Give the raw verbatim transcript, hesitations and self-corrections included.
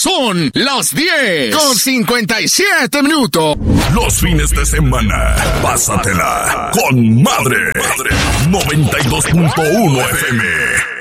Son las diez con cincuenta y siete minutos. Los fines de semana, pásatela con madre. noventa y dos punto uno F M.